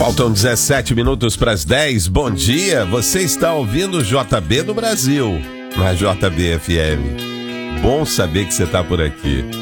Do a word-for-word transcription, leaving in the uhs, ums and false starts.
Faltam dezessete minutos para as dez. Bom dia, você está ouvindo o J B do Brasil, na J B F M. Bom saber que você está por aqui.